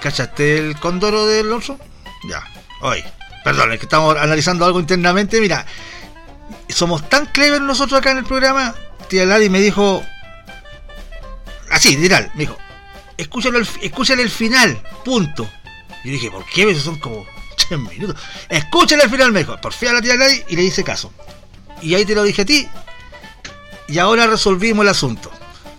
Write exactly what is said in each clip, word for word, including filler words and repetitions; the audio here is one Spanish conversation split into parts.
¿Cachaste el cóndoro del oso? Ya, hoy. Perdón, es que estamos analizando algo internamente. Mira, somos tan clever nosotros acá en el programa. Tía Ladi me dijo, así, literal, me dijo, escúchalo, escúchale el final, punto. Y dije, ¿por qué? Eso son como tres minutos. Escúchale el final, me dijo. Por fin a la tía Ladi y le hice caso. Y ahí te lo dije a ti. Y ahora resolvimos el asunto.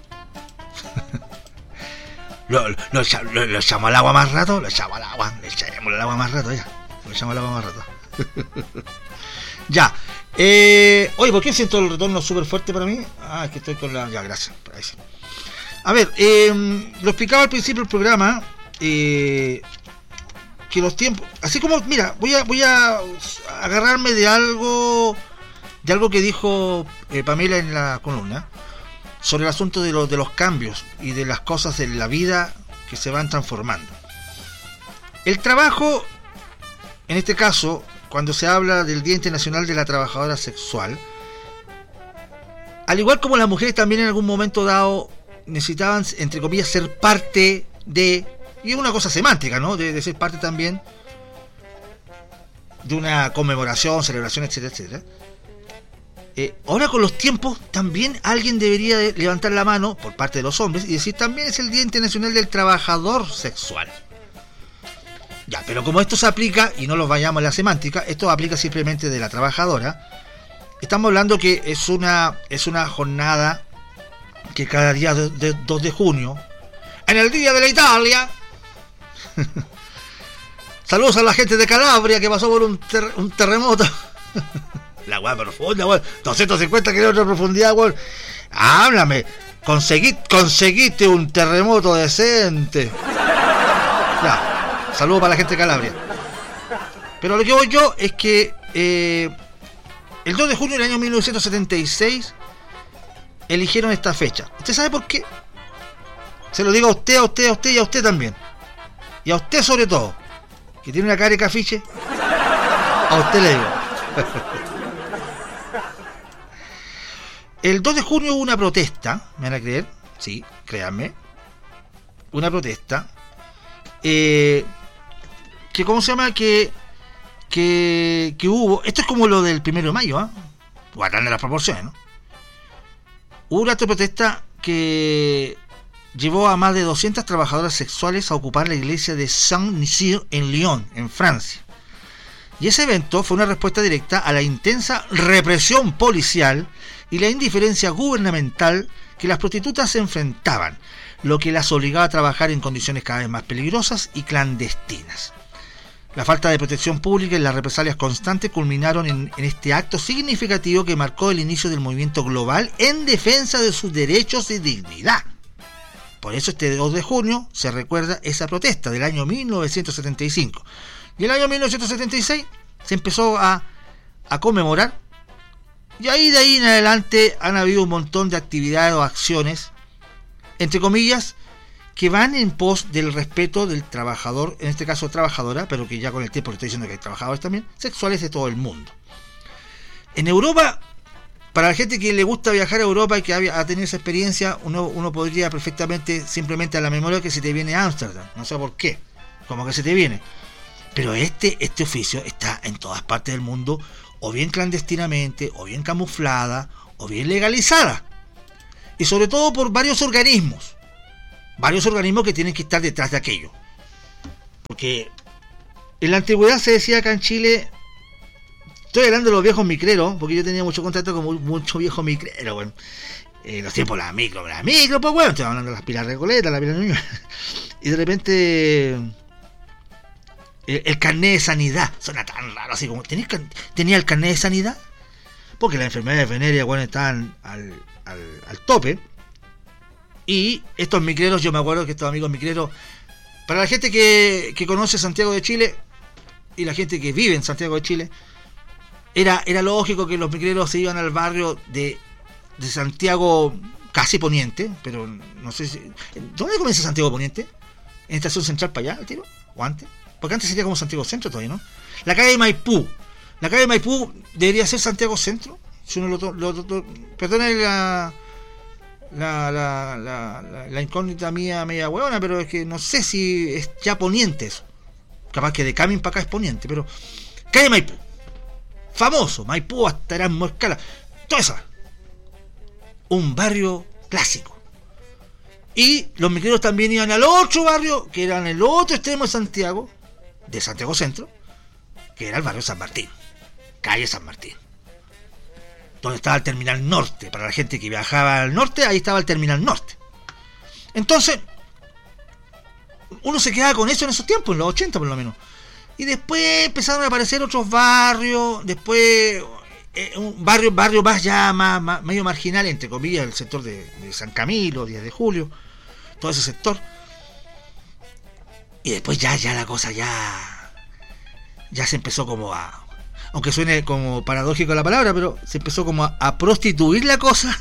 Lo, lo, lo, lo, lo echamos al agua más rato, lo echamos al agua, le echaremos al agua más rato ya. Lo echamos al agua más rato. Ya. Eh, oye, ¿por qué siento el retorno súper fuerte para mí? Ah, es que estoy con la. Ya, gracias. Ahí sí. A ver, eh, lo explicaba al principio del programa. Eh, que los tiempos. Así como, mira, voy a, voy a agarrarme de algo. De algo que dijo eh, Pamela en la columna. Sobre el asunto de, lo, de los cambios y de las cosas de la vida que se van transformando. El trabajo, en este caso, cuando se habla del Día Internacional de la Trabajadora Sexual, al igual como las mujeres también en algún momento dado necesitaban, entre comillas, ser parte de, y es una cosa semántica, ¿no? De, de ser parte también de una conmemoración, celebración, etcétera, etcétera. Eh, ahora con los tiempos también alguien debería de levantar la mano por parte de los hombres y decir también es el Día Internacional del Trabajador Sexual. Ya, pero como esto se aplica, y no los vayamos a la semántica, esto aplica simplemente de la trabajadora. Estamos hablando que es una es una jornada que cada día de, de, dos de junio, en el Día de la Italia, saludos a la gente de Calabria que pasó por un, ter, un terremoto. La weá profunda, weón. doscientos cincuenta kilómetros de profundidad, weón. Háblame. Conseguí, conseguiste un terremoto decente. Ya. Saludos para la gente de Calabria. Pero lo que voy yo es que eh, el dos de junio del año mil novecientos setenta y seis eligieron esta fecha. ¿Usted sabe por qué? Se lo digo a usted, a usted, a usted y a usted también. Y a usted sobre todo, que tiene una cara de cafiche. A usted le digo. El dos de junio hubo una protesta, ¿me van a creer? Sí, créanme. Una protesta. Eh, que, ¿cómo se llama? Que, que, que hubo. Esto es como lo del primero de mayo, ¿eh? Guardando las proporciones, ¿no? Hubo una protesta que llevó a más de doscientas trabajadoras sexuales a ocupar la iglesia de Saint-Nizier en Lyon, en Francia. Y ese evento fue una respuesta directa a la intensa represión policial y la indiferencia gubernamental que las prostitutas se enfrentaban, lo que las obligaba a trabajar en condiciones cada vez más peligrosas y clandestinas. La falta de protección pública y las represalias constantes culminaron en, en este acto significativo que marcó el inicio del movimiento global en defensa de sus derechos y dignidad. Por eso este dos de junio se recuerda esa protesta del año mil novecientos setenta y cinco. Y el año mil novecientos setenta y seis se empezó a, a conmemorar. Y ahí de ahí en adelante han habido un montón de actividades o acciones, entre comillas, que van en pos del respeto del trabajador, en este caso trabajadora, pero que ya con el tiempo le estoy diciendo que hay trabajadores también, sexuales de todo el mundo. En Europa, para la gente que le gusta viajar a Europa y que ha, ha tenido esa experiencia, uno, uno podría perfectamente, simplemente a la memoria que se te viene a Ámsterdam, no sé por qué, como que se te viene. Pero este, este oficio está en todas partes del mundo, o bien clandestinamente, o bien camuflada, o bien legalizada. Y sobre todo por varios organismos. Varios organismos que tienen que estar detrás de aquello. Porque en la antigüedad se decía acá en Chile, estoy hablando de los viejos micreros, porque yo tenía mucho contacto con muchos viejos micreros, bueno, en los tiempos de la micro, la micro, pues bueno, estoy hablando de las pilas Recoleta, la pila de Ñuñoa. Y de repente el, el carnet de sanidad suena tan raro, así como, ¿tenía, tenía el carnet de sanidad? Porque las enfermedades venéreas, bueno, estaban al, al, al tope. Y estos micreros, yo me acuerdo que estos amigos micreros, para la gente que, que conoce Santiago de Chile y la gente que vive en Santiago de Chile, era, era lógico que los micreros se iban al barrio de, de Santiago casi Poniente, pero no sé si... ¿Dónde comienza Santiago Poniente? ¿En Estación Central para allá, el tiro? ¿O antes? Porque antes sería como Santiago Centro todavía, ¿no? La calle de Maipú. La calle de Maipú debería ser Santiago Centro. Si uno lo... lo, lo, lo perdone la... la, la, la, la, la incógnita mía media huevona, pero es que no sé si es ya Poniente eso. Capaz que de Camin para acá es Poniente, pero calle Maipú, famoso, Maipú hasta Erasmo Escala, toda esa, un barrio clásico. Y los micreros también iban al otro barrio, que era en el otro extremo de Santiago, de Santiago Centro, que era el barrio San Martín, calle San Martín, donde estaba el terminal norte. Para la gente que viajaba al norte, ahí estaba el terminal norte. Entonces uno se quedaba con eso en esos tiempos, en los ochenta por lo menos. Y después empezaron a aparecer otros barrios, después eh, un barrio, barrio más ya más, más medio marginal, entre comillas, el sector de, de San Camilo, diez de julio, todo ese sector. Y después ya, ya la cosa ya, ya se empezó como a, aunque suene como paradójico la palabra, pero se empezó como a, a prostituir la cosa.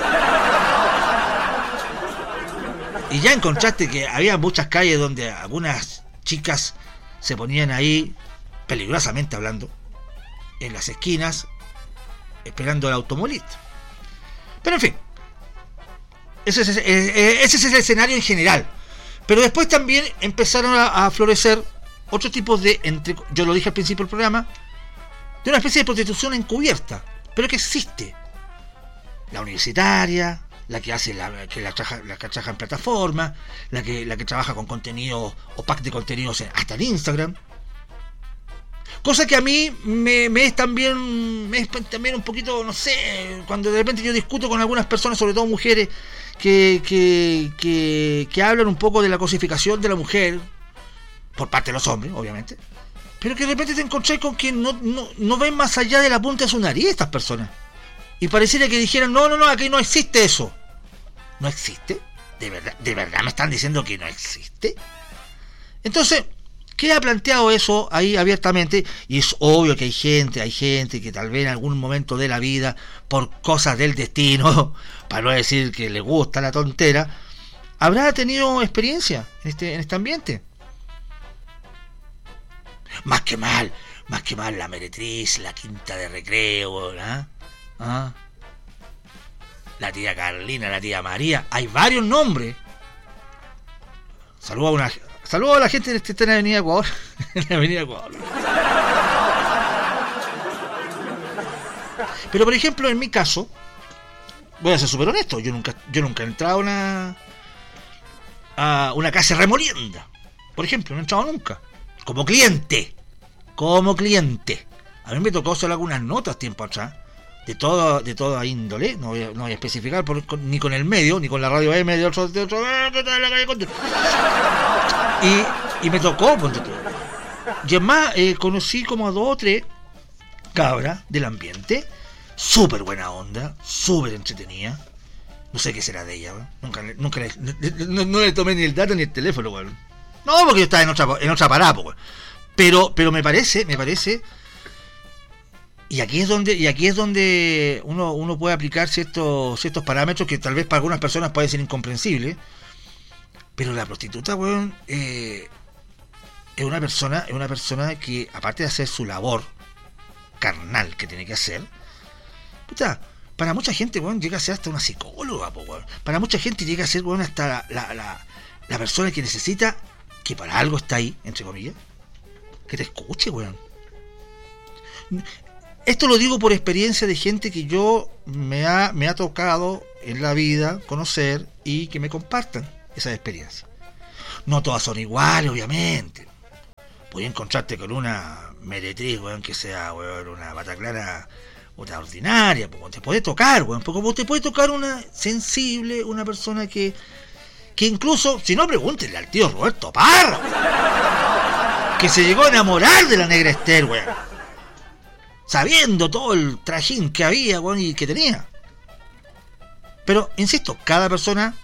Y ya encontraste que había muchas calles donde algunas chicas se ponían ahí, peligrosamente hablando, en las esquinas, esperando al automovilista. Pero en fin, ese es, ese es el escenario en general. Pero después también empezaron a, a florecer otros tipos de, entre, yo lo dije al principio del programa, de una especie de prostitución encubierta, pero que existe. La universitaria, la que hace la que la trabaja, la que trabaja en plataforma, la que la que trabaja con contenido o pack de contenidos en, hasta en Instagram. Cosa que a mí me, me es también me es también un poquito, no sé, cuando de repente yo discuto con algunas personas, sobre todo mujeres, que que, que, que hablan un poco de la cosificación de la mujer por parte de los hombres, obviamente, pero que de repente te encontrás con que no, no, no ven más allá de la punta de su nariz estas personas. Y pareciera que dijeran, no, no, no, aquí no existe eso. ¿No existe? ¿De verdad, de verdad me están diciendo que no existe? Entonces, queda planteado eso ahí abiertamente, y es obvio que hay gente, hay gente que tal vez en algún momento de la vida, por cosas del destino, para no decir que le gusta la tontera, habrá tenido experiencia en este, en este ambiente. Más que mal, más que mal la Meretriz, la Quinta de Recreo, ¿eh? ¿Ah? La tía Carlina, la tía María, hay varios nombres. Saludos a una saludos a la gente que está en la Avenida Ecuador. En la Avenida Ecuador. Pero por ejemplo, en mi caso, voy a ser súper honesto, yo nunca, yo nunca he entrado a una a una casa remolienda. Por ejemplo, no he entrado nunca. Como cliente. Como cliente. A mí me tocó hacer algunas notas tiempo atrás. De todo, de toda índole, no voy a, no voy a especificar por, con, ni con el medio, ni con la radio M de otro, de otro y, y me tocó, ponte todo. Y además eh, conocí como a dos o tres cabras del ambiente, súper buena onda, súper entretenida. No sé qué será de ella, ¿no? Nunca, nunca le, no, no le tomé ni el dato ni el teléfono, güey. No, porque yo estaba en otra, en otra parada, güey. Pero, pero me parece, me parece. Y aquí es donde, y aquí es donde uno, uno puede aplicar ciertos, ciertos parámetros que tal vez para algunas personas pueden ser incomprensibles. Pero la prostituta, weón, eh, es una persona, es una persona que, aparte de hacer su labor carnal que tiene que hacer, puta, para mucha gente, weón, llega a ser hasta una psicóloga, po, weón. Para mucha gente llega a ser, weón, hasta la, la, la, la persona que necesita, que para algo está ahí, entre comillas, que te escuche, weón. Esto lo digo por experiencia de gente que yo me ha, me ha tocado en la vida conocer y que me compartan esa experiencia. No todas son iguales, obviamente. Puedes encontrarte con una meretriz, weón, que sea, weón, una bataclara, una ordinaria, pues, te puede tocar, weón, porque te puede tocar una sensible, una persona que, que incluso, si no, pregúntenle al tío Roberto Parra, que se llegó a enamorar de la negra Esther, weón, sabiendo todo el trajín que había, bueno, y que tenía. Pero, insisto, cada persona,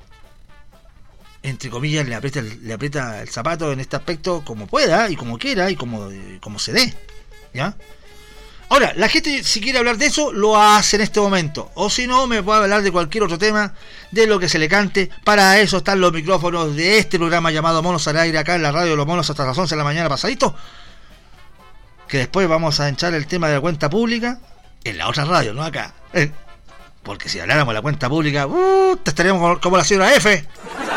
entre comillas, le aprieta, el, le aprieta el zapato en este aspecto como pueda, y como quiera, y como, como se dé, ¿ya? Ahora, la gente, si quiere hablar de eso, lo hace en este momento. O si no, me puede hablar de cualquier otro tema, de lo que se le cante. Para eso están los micrófonos de este programa llamado Monos al Aire, acá en la radio de los Monos hasta las once de la mañana pasadito. Que después vamos a echar el tema de la cuenta pública en la otra radio, no acá. Eh. Porque si habláramos de la cuenta pública, uh, te estaríamos como, como la señora F.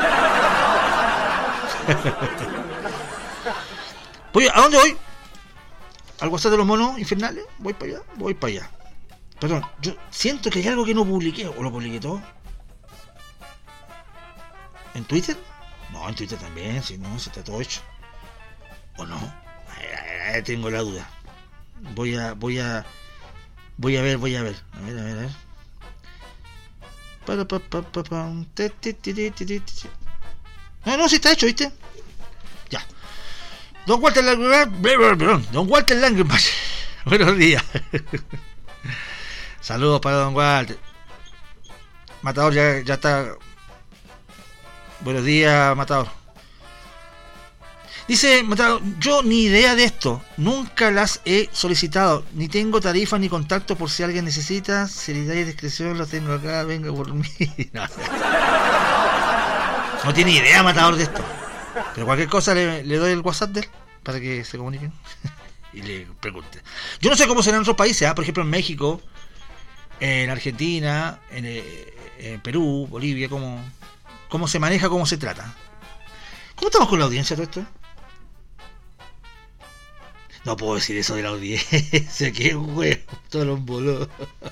Voy, ¿a dónde voy? ¿Al WhatsApp de los monos infernales? Voy para allá, voy para allá. Perdón, yo siento que hay algo que no publiqué. ¿O lo publiqué todo? ¿En Twitter? No, en Twitter también, si no, si está todo hecho. ¿O no? Ahí, ahí tengo la duda. Voy a, voy a, voy a ver, voy a ver. A ver, a ver, a ver. No, no, si está hecho, ¿viste? Ya. Don Walter Langenbach. Don Walter Langenbach. Buenos días. Saludos para Don Walter. Matador ya, ya está. Buenos días, Matador. Dice Matador, yo ni idea de esto. Nunca las he solicitado. Ni tengo tarifas ni contacto por si alguien necesita. Seriedad y discreción los tengo acá. Venga por mí. No, no tiene idea, Matador, de esto. Pero cualquier cosa le, le doy el WhatsApp de él para que se comuniquen y le pregunte. Yo no sé cómo será en otros países, ¿eh? Por ejemplo en México, en Argentina, en, en Perú, Bolivia, cómo, cómo se maneja, cómo se trata. ¿Cómo estamos con la audiencia todo esto? No puedo decir eso de la audiencia, qué huevo, todos los bolos.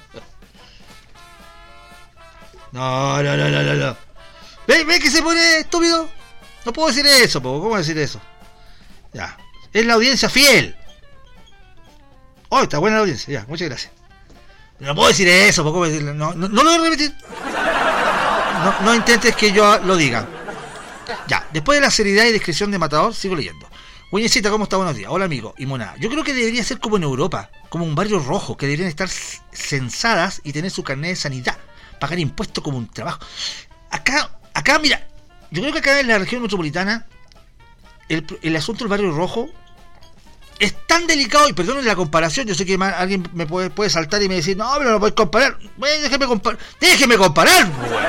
No, no, no, no, no, no. ¿Ve, ve que se pone estúpido? No puedo decir eso, po. ¿Cómo decir eso? Ya. Es la audiencia fiel. Oh, está buena la audiencia. Ya, muchas gracias. No puedo decir eso, po. ¿Cómo decirlo? No, no, no lo voy a repetir. No, no intentes que yo lo diga. Ya, después de la seriedad y discreción de Matador, sigo leyendo. Güeñecita, ¿cómo está? Buenos días. Hola, amigo. Y monada. Yo creo que debería ser como en Europa, como un barrio rojo, que deberían estar censadas y tener su carnet de sanidad, pagar impuestos como un trabajo. Acá, acá, mira, yo creo que acá en la región metropolitana, el, el asunto del barrio rojo es tan delicado, y perdonen la comparación, yo sé que alguien me puede, puede saltar y me decir, no, pero no puedes comparar. Bueno, déjeme comparar. Déjeme comparar, bueno.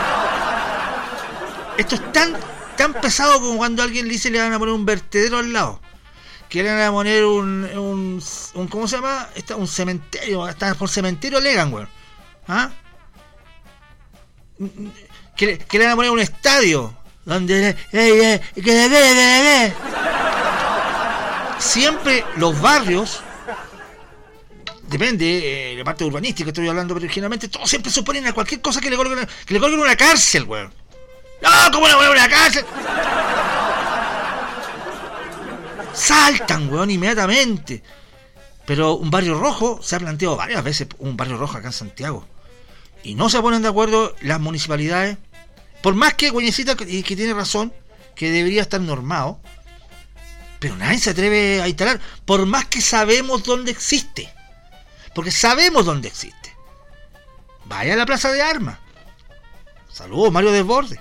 Esto es tan, tan pesado como cuando a alguien le dice le van a poner un vertedero al lado. Que le van a poner un, un, un ¿cómo se llama? Está, un cementerio, hasta por cementerio legan, weón. ¿Ah? Que, que le van a poner un estadio donde eh, eh, que le ve, le ve. Siempre los barrios, depende de eh, la parte urbanística, estoy hablando, pero generalmente todos siempre se oponen a cualquier cosa que le coloquen, que le coloquen una cárcel, weón. No, ¿cómo le ponen una cárcel? Saltan, weón, inmediatamente. Pero un barrio rojo se ha planteado varias veces, un barrio rojo acá en Santiago, y no se ponen de acuerdo las municipalidades. Por más que Güeñecita, que, que tiene razón, que debería estar normado, pero nadie se atreve a instalar, por más que sabemos dónde existe. Porque sabemos dónde existe. Vaya a la Plaza de Armas. Saludos, Mario Desbordes.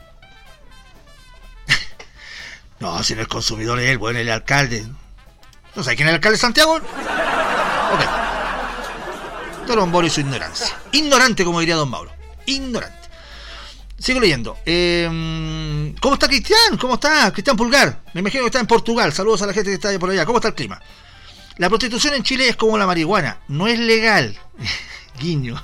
No, si no es consumidor es él, bueno, el alcalde. ¿No sabes quién es el alcalde de Santiago? Ok. Torombolo y su ignorancia. Ignorante, como diría don Mauro. Ignorante. Sigo leyendo. Eh, ¿Cómo está Cristian? ¿Cómo está Cristian Pulgar? Me imagino que está en Portugal. Saludos a la gente que está por allá. ¿Cómo está el clima? La prostitución en Chile es como la marihuana. No es legal. Guiño.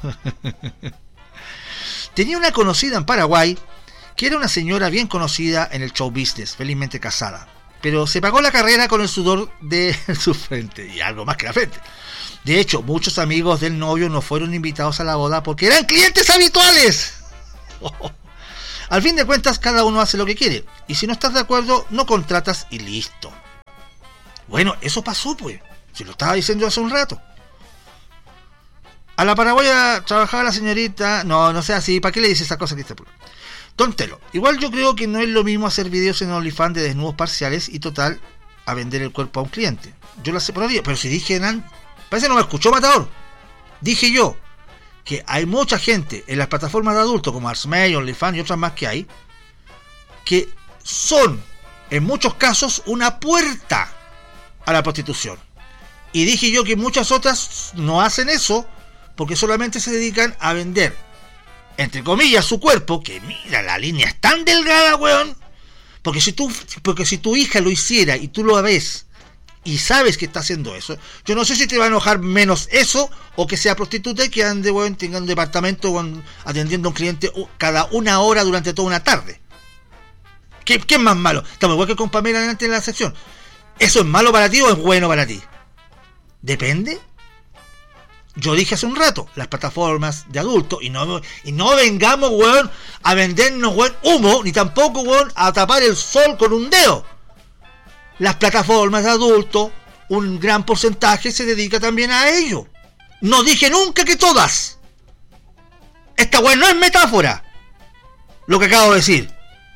Tenía una conocida en Paraguay que era una señora bien conocida en el show business, felizmente casada. Pero se pagó la carrera con el sudor de su frente. Y algo más que la frente. De hecho, muchos amigos del novio no fueron invitados a la boda porque eran clientes habituales. Oh. Al fin de cuentas, cada uno hace lo que quiere. Y si no estás de acuerdo, no contratas y listo. Bueno, eso pasó, pues. Si lo estaba diciendo hace un rato. A la paraguaya trabajaba la señorita. No, no sea así. ¿Para qué le dice esa cosa que está por? Don Telo. Igual yo creo que no es lo mismo hacer videos en OnlyFans de desnudos parciales y total a vender el cuerpo a un cliente. Yo lo sé por día, pero si dije nan, parece que no me escuchó, Matador. Dije yo que hay mucha gente en las plataformas de adultos como Arsmay, OnlyFans y otras más que hay, que son en muchos casos una puerta a la prostitución. Y dije yo que muchas otras no hacen eso porque solamente se dedican a vender, entre comillas, su cuerpo, que mira, la línea es tan delgada, weón, porque si tú, porque si tu hija lo hiciera y tú lo ves y sabes que está haciendo eso, yo no sé si te va a enojar menos eso o que sea prostituta y que ande, weón, tenga un departamento, weón, atendiendo a un cliente cada una hora durante toda una tarde. ¿Qué, qué es más malo? Estamos igual que con Pamela delante de la sección. ¿Eso es malo para ti o es bueno para ti? Depende. Yo dije hace un rato, las plataformas de adultos, y no, y no vengamos, weón, a vendernos, weón, humo, ni tampoco, weón, a tapar el sol con un dedo. Las plataformas de adultos, un gran porcentaje se dedica también a ello. No dije nunca que todas. Esta weón no es metáfora, lo que acabo de decir.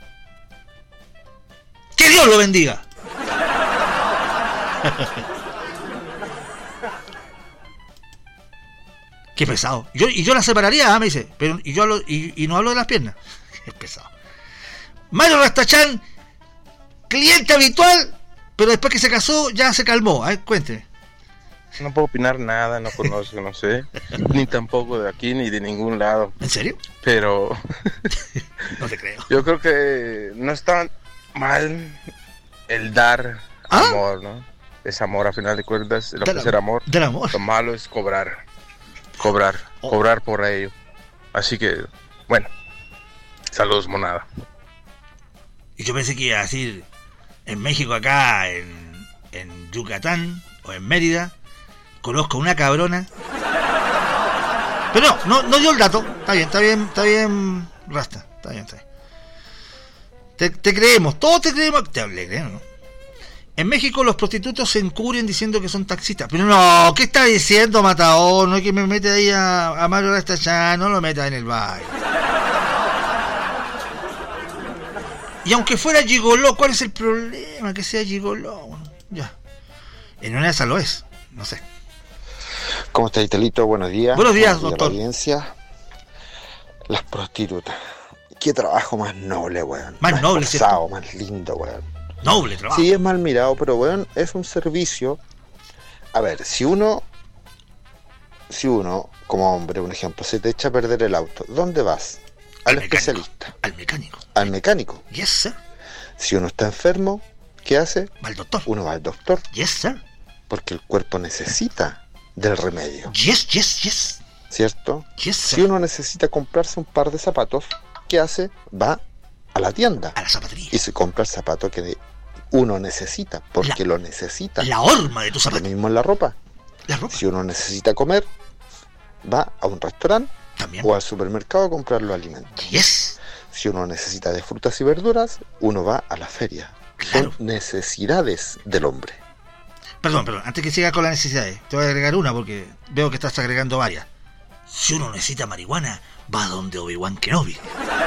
¡Que Dios lo bendiga! Qué pesado. Yo, y yo la separaría, ¿eh? Me dice. Pero, y yo hablo, y, y no hablo de las piernas. Es pesado. Mario Rastachán, cliente habitual, pero después que se casó ya se calmó. A ver, cuénteme. No puedo opinar nada, no conozco, no sé. Ni tampoco de aquí ni de ningún lado. ¿En serio? Pero no te creo. Yo creo que no está mal el dar ¿Ah? amor, ¿no? Es amor a final de cuentas, lo Del que es el amor. Del amor. Lo malo es cobrar. Cobrar, oh. cobrar por ello. Así que, bueno, saludos, monada. Y yo pensé que iba a decir, en México acá, en, en Yucatán o en Mérida, conozco una cabrona. Pero no, no, no dio el dato. Está bien, está bien, está bien, Rasta. Está bien, está bien. Te, te creemos, todos te creemos. Te le creemos, ¿no? En México los prostitutos se encubren diciendo que son taxistas. Pero no, ¿qué está diciendo, Matador? No es que me mete ahí a, a Mario Rastachán, no lo meta en el baile. Y aunque fuera gigoló, ¿cuál es el problema? Que sea gigoló. Ya. En una de esas lo es. No sé. ¿Cómo está, Italito? Buenos días. Buenos días, Buenos doctor. Días, audiencia. Las prostitutas. Qué trabajo más noble, weón. Más, más noble, esforzado, más lindo, weón. Noble trabajo. Sí, es mal mirado, pero weón, es un servicio. A ver, si uno, si uno, como hombre, un ejemplo, se te echa a perder el auto, ¿dónde vas? Al, al especialista. Al mecánico. Al mecánico. Yes, sir. Si uno está enfermo, ¿qué hace? Va al doctor. Uno va al doctor. Yes, sir. Porque el cuerpo necesita del remedio. Yes, yes, yes. ¿Cierto? Yes, sir. Si uno necesita comprarse un par de zapatos, ¿qué hace? Va a la tienda. A la zapatería. Y se compra el zapato que uno necesita, porque la, lo necesita. La horma de tu zapato. Lo mismo en la ropa. La ropa. Si uno necesita comer, va a un restaurante también, o al supermercado a comprar los alimentos. Yes. Si uno necesita de frutas y verduras, uno va a la feria. Claro. Son necesidades del hombre. Perdón, perdón, antes que siga con las necesidades, te voy a agregar una porque veo que estás agregando varias. Si uno necesita marihuana, va donde Obi-Wan Kenobi.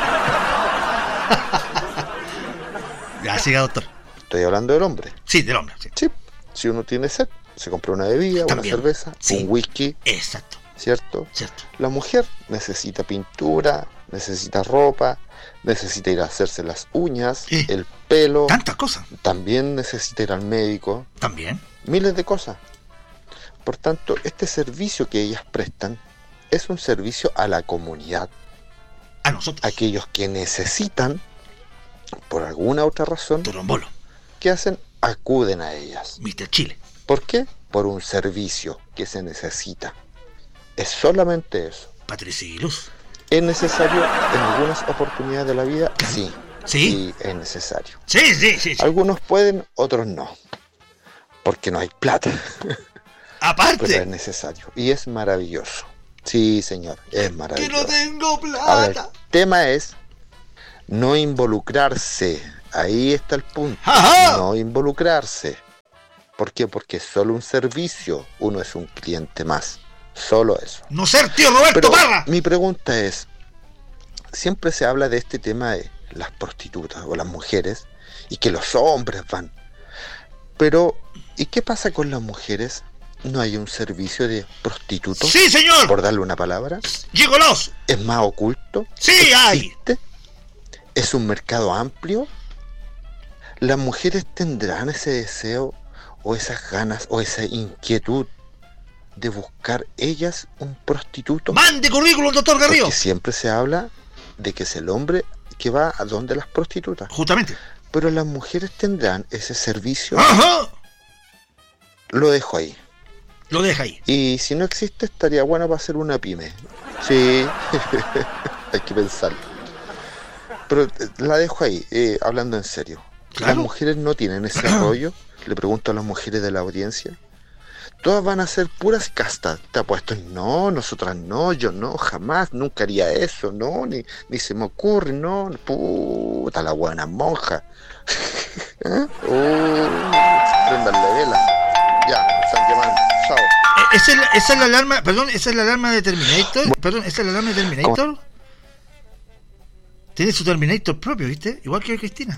Ya, siga, doctor. Estoy hablando del hombre. Sí, del hombre. Sí. Sí. Si uno tiene sed, se compra una bebida, también. Una cerveza, sí. Un whisky. Exacto. ¿Cierto? Cierto. La mujer necesita pintura, necesita ropa, necesita ir a hacerse las uñas, ¿Eh? el pelo. Tantas cosas. También necesita ir al médico. También. Miles de cosas. Por tanto, este servicio que ellas prestan es un servicio a la comunidad. A nosotros. Aquellos que necesitan, por alguna otra razón, Torombolo. ¿qué hacen? Acuden a ellas. mister Chile. ¿Por qué? Por un servicio que se necesita. Es solamente eso. Patricia y Luz. ¿Es necesario en algunas oportunidades de la vida? Claro. Sí. Sí. Sí, es necesario. Sí, sí, sí, sí. Algunos pueden, otros no. Porque no hay plata. Aparte. Pero es necesario. Y es maravilloso. Sí, señor, es maravilloso. Que no tengo plata. Ahora, el tema es no involucrarse. Ahí está el punto. Ajá. No involucrarse. ¿Por qué? Porque es solo un servicio. Uno es un cliente más. Solo eso. No ser tío Roberto Pero Parra. Mi pregunta es, siempre se habla de este tema de las prostitutas o las mujeres y que los hombres van. Pero, ¿y qué pasa con las mujeres? ¿No hay un servicio de prostitutos? Sí, señor. Por darle una palabra. Gigolos. ¿Es más oculto? Sí, hay. ¿Existe? ¿Es un mercado amplio? ¿Las mujeres tendrán ese deseo o esas ganas o esa inquietud de buscar ellas un prostituto? Mande currículum, doctor Garrido. Porque siempre se habla de que es el hombre que va a donde las prostitutas. Justamente. Pero las mujeres tendrán ese servicio. Ajá. lo dejo ahí. Lo deja ahí. Y si no existe, estaría bueno para hacer una pyme. Sí, hay que pensarlo. Pero eh, la dejo ahí, eh, hablando en serio. Claro. Las mujeres no tienen ese rollo. Le pregunto a las mujeres de la audiencia. Todas van a ser puras castas. Te apuesto, no, nosotras no, yo no, jamás, nunca haría eso, no, ni, ni se me ocurre, no, puta la buena monja. ¿Eh? Uh, prendanle velas. Ya, me están llamando, chao. Eh, ¿Esa es, la, esa es la alarma, perdón, esa es la alarma de Terminator? Perdón, ¿esa es la alarma de Terminator? Tiene su Terminator propio, ¿viste? Igual que Cristina.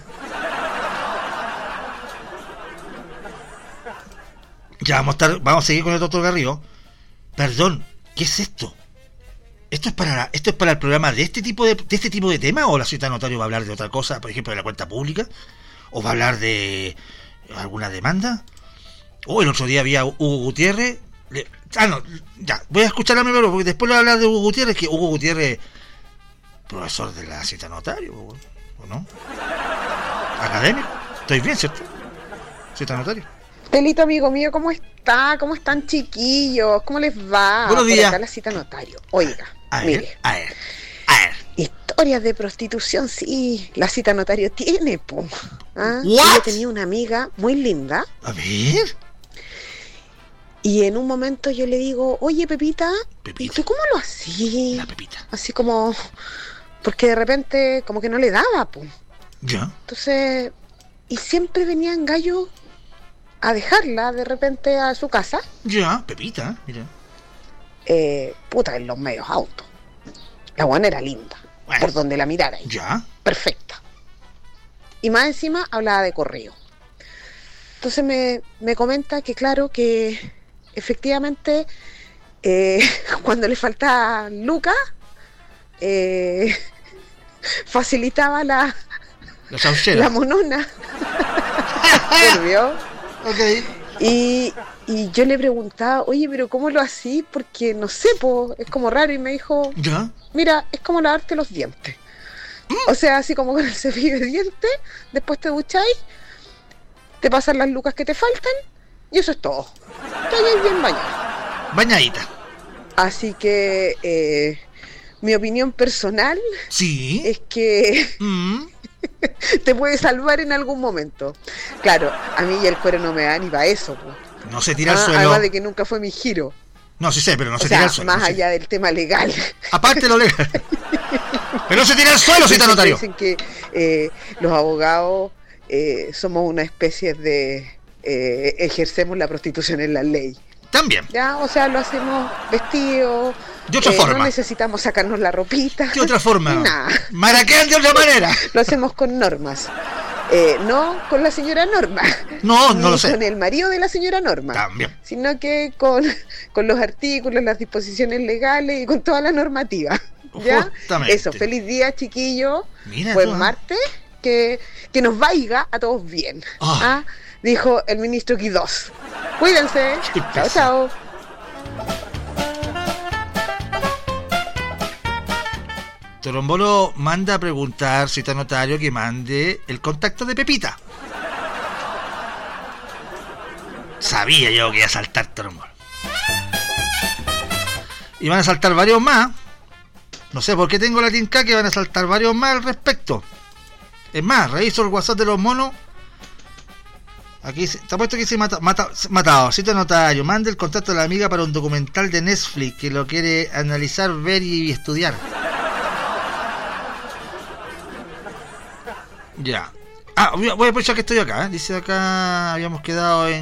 Ya vamos a estar, vamos a seguir con el doctor Garrido. Perdón, ¿qué es esto? ¿Esto es para esto es para el programa de este tipo de, de este tipo de tema o la ciudad notario va a hablar de otra cosa, por ejemplo de la cuenta pública? ¿O va a hablar de alguna demanda? O el otro día había Hugo Gutiérrez. Le, ah, no, ya, voy a escuchar a mi primero porque después le voy a hablar de Hugo Gutiérrez, que Hugo Gutiérrez, profesor de la ciudad notario, ¿o no? Académico. Estoy bien, ¿cierto? Ciudad notario. Pelito, amigo mío, ¿cómo está? ¿Cómo están, chiquillos? ¿Cómo les va? Buenos días. Por acá la cita notario. Oiga, A ver, mire, a ver, a ver. historias de prostitución, sí, la cita notario tiene, po. ¿Ah? What? Yo tenía una amiga muy linda A ver. y en un momento yo le digo, oye, Pepita, Pepita. ¿y tú cómo lo hacías? La Pepita. Así como, porque de repente como que no le daba, po. Ya. Entonces, y siempre venían gallos a dejarla de repente a su casa, Ya, Pepita, mira. eh, puta, en los medios autos. La buena era linda, Bueno. por donde la mirara, Ya. perfecta. Y más encima hablaba de correo. Entonces me, me comenta que claro que efectivamente eh, cuando le faltaba lucas, eh, facilitaba la, La sauchera. la monona. ¿Vio? Ok. Y, y yo le preguntaba, oye, pero ¿cómo lo hacís? Porque no sé, po, es como raro. Y me dijo, Ya. mira, es como lavarte los dientes. O sea, así como con el cepillo de dientes, después te ducháis, te pasan las lucas que te faltan, y eso es todo. Te bien bañado. Bañadita. Así que eh, mi opinión personal Sí. es que Mm. te puede salvar en algún momento. Claro, a mí ya el cuero no me da ni para eso, po. No se tira al Ah, suelo. además de que nunca fue mi giro. No, sí sé, pero no O se sea, tira al suelo. más no sé. allá del tema legal. Aparte de lo legal. Pero no se tira al suelo, cita Dicen- notario. Dicen que eh, los abogados eh, somos una especie de... eh, ejercemos la prostitución en la ley. También. ¿Ya? O sea, lo hacemos vestidos. De otra eh, forma. No necesitamos sacarnos la ropita. De otra forma. Nah. Maraquén de otra manera. Lo hacemos con normas. Eh, no con la señora Norma. No, no ni lo sé. con el marido de la señora Norma. También. Sino que con, con los artículos, las disposiciones legales y con toda la normativa. ¿Ya? Justamente. Eso, feliz día, chiquillo. Mira Buen tú, ¿eh? martes. Que, que nos vaya a todos bien. Ah. ¿Ah? Dijo el ministro Quidós. Cuídense. Qué Chao, pesa. chao. Torombolo manda a preguntar, cita notario, que mande el contacto de Pepita. Sabía yo que iba a saltar Torombolo. Y van a saltar varios más. No sé por qué tengo la tinca que van a saltar varios más al respecto. Es más, reviso el WhatsApp de los monos. Aquí se- está puesto que dice mata, mata, matado. Cita notario, mande el contacto de la amiga para un documental de Netflix que lo quiere analizar, ver y estudiar. Ya. Ah, voy a voy a aprovechar que estoy acá. ¿eh? Dice acá, habíamos quedado en